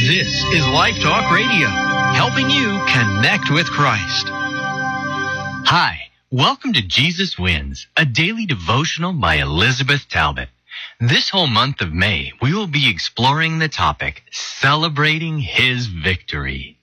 This is Life Talk Radio, helping you connect with Christ. Hi, welcome to Jesus Wins, a daily devotional by Elizabeth Talbot. This whole month of May, we will be exploring the topic, Celebrating His Victory.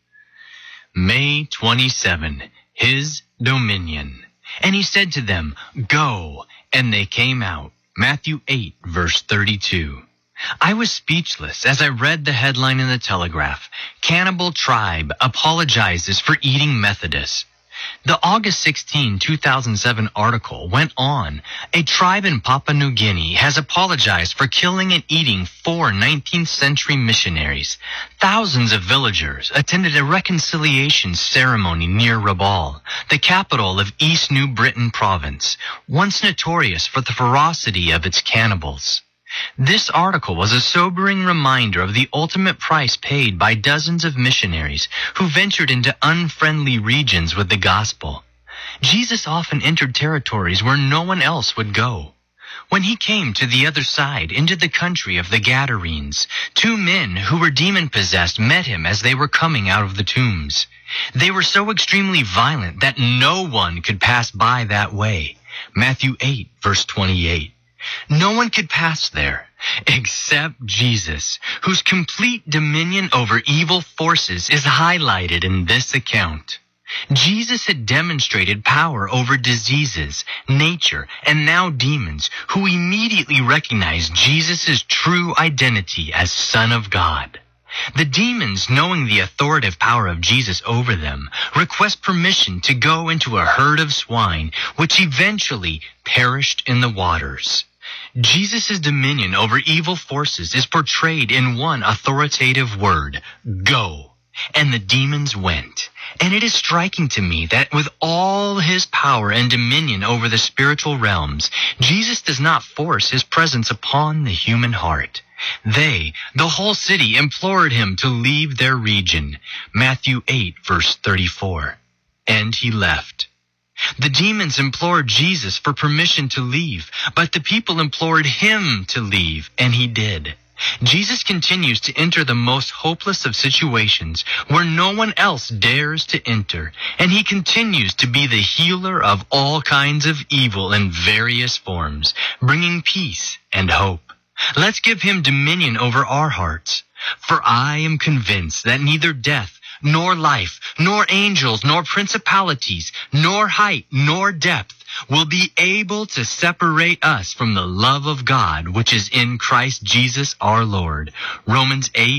May 27, His Dominion. And he said to them, Go, and they came out. Matthew 8, verse 32. I was speechless as I read the headline in the Telegraph, Cannibal Tribe Apologizes for Eating Methodist. The August 16, 2007 article went on. A tribe in Papua New Guinea has apologized for killing and eating 4 19th century missionaries. Thousands of villagers attended a reconciliation ceremony near Rabaul, the capital of East New Britain province, once notorious for the ferocity of its cannibals. This article was a sobering reminder of the ultimate price paid by dozens of missionaries who ventured into unfriendly regions with the gospel. Jesus often entered territories where no one else would go. When he came to the other side, into the country of the Gadarenes, 2 men who were demon-possessed met him as they were coming out of the tombs. They were so extremely violent that no one could pass by that way. Matthew 8, verse 28. No one could pass there except Jesus, whose complete dominion over evil forces is highlighted in this account. Jesus had demonstrated power over diseases, nature, and now demons, who immediately recognized Jesus' true identity as Son of God. The demons, knowing the authoritative power of Jesus over them, request permission to go into a herd of swine, which eventually perished in the waters. Jesus' dominion over evil forces is portrayed in one authoritative word, go. And the demons went. And it is striking to me that with all his power and dominion over the spiritual realms, Jesus does not force his presence upon the human heart. They, the whole city, implored him to leave their region. Matthew 8, verse 34. And he left. The demons implored Jesus for permission to leave, but the people implored him to leave, and he did. Jesus continues to enter the most hopeless of situations where no one else dares to enter, and he continues to be the healer of all kinds of evil in various forms, bringing peace and hope. Let's give him dominion over our hearts, for I am convinced that neither death, nor life, nor angels, nor principalities, nor height, nor depth will be able to separate us from the love of God which is in Christ Jesus our Lord. Romans 8,